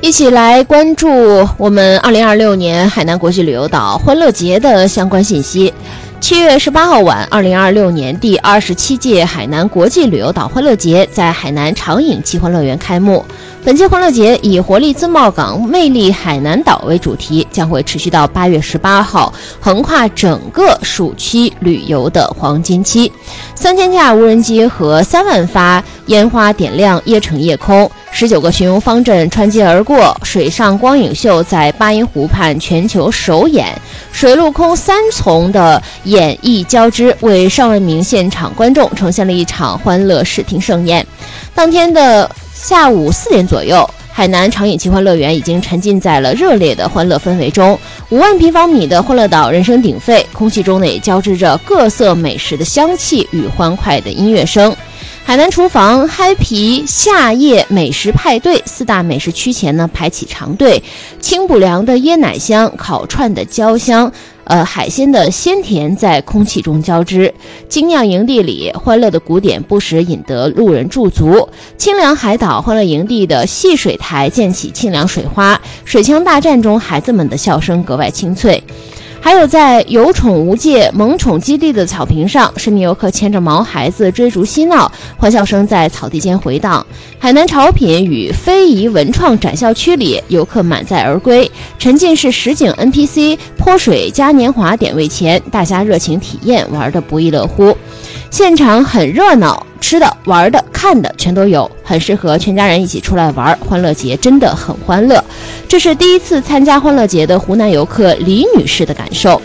一起来关注我们2026年海南国际旅游岛欢乐节的相关信息。7月18号晚，2026年第27届海南国际旅游岛欢乐节在海南长影奇欢乐园开幕。本届欢乐节以活力自贸港、魅力海南岛为主题，将会持续到8月18号，横跨整个暑期旅游的黄金期。3000架无人机和3万发烟花点亮夜城夜空，19个巡游方阵穿街而过，水上光影秀在巴音湖畔全球首演，水陆空3重的演绎交织，为上万名现场观众呈现了一场欢乐视听盛宴。当天的下午4点左右，海南长影奇欢乐园已经沉浸在了热烈的欢乐氛围中，5万平方米的欢乐岛人声鼎沸，空气中也交织着各色美食的香气与欢快的音乐声。海南厨房嗨皮夏夜美食派对4大美食区前呢排起长队，清补凉的椰奶香，烤串的焦香，海鲜的鲜甜在空气中交织。精酿营地里，欢乐的鼓点不时引得路人驻足。清凉海岛欢乐营地的戏水台溅起清凉水花，水枪大战中孩子们的笑声格外清脆。还有在有宠无界萌宠基地的草坪上，市民游客牵着毛孩子追逐嬉闹，欢笑声在草地间回荡。海南潮品与非遗文创展校区里，游客满载而归，沉浸式实景 NPC 泼水嘉年华点位前，大家热情体验，玩得不亦乐乎。现场很热闹，吃的、玩的、看的全都有，很适合全家人一起出来玩。欢乐节真的很欢乐，这是第一次参加欢乐节的湖南游客李女士的感受。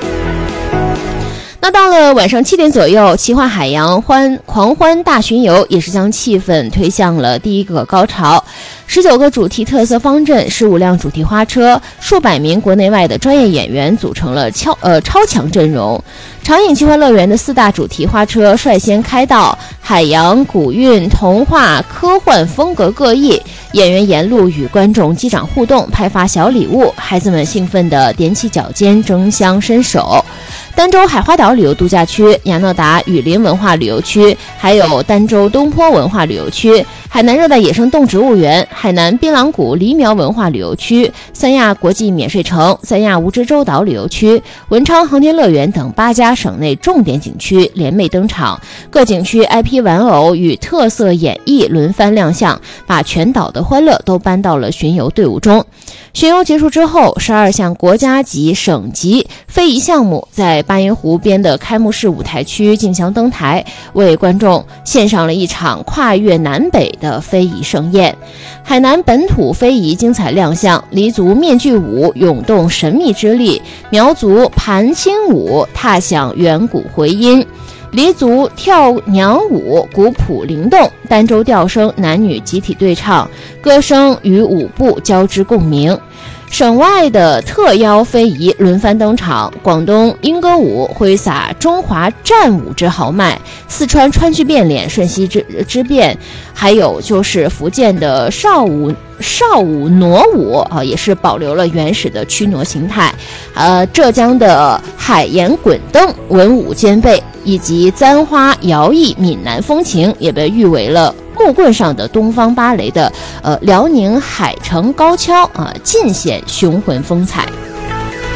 那到了晚上7点左右，奇幻海洋狂欢大巡游也是将气氛推向了第一个高潮。19个主题特色方阵，15辆主题花车，数百名国内外的专业演员组成了超强阵容。长影奇欢乐园的4大主题花车率先开道，海洋、古韵、童话、科幻风格各异，演员沿路与观众击掌互动，派发小礼物，孩子们兴奋地踮起脚尖争相伸手。儋州海花岛旅游度假区、雅诺达雨林文化旅游区，还有儋州东坡文化旅游区、海南热带野生动植物园、海南槟榔谷梨苗文化旅游区、三亚国际免税城、三亚蜈支洲岛旅游区、文昌航天乐园等8家省内重点景区联袂登场，各景区 IP 玩偶与特色演绎轮番亮相，把全岛的欢乐都搬到了巡游队伍中。巡游结束之后，12项国家级、省级非遗项目在巴音湖边的开幕式舞台区竞相登台，为观众献上了一场跨越南北的非遗盛宴。海南本土非遗精彩亮相，黎族面具舞涌动神秘之力，苗族盘青舞踏响远古回音，黎族跳娘舞古朴灵动，儋州调声男女集体对唱，歌声与舞步交织共鸣。省外的特邀非遗轮番登场，广东莺歌舞挥洒中华战舞之豪迈，四川川剧变脸瞬息之变，还有就是福建的邵舞傩舞也是保留了原始的驱傩形态。浙江的海盐滚灯文武兼备，以及簪花摇曳闽南风情，也被誉为了木棍上的东方芭蕾的辽宁海城高跷尽显雄浑风采。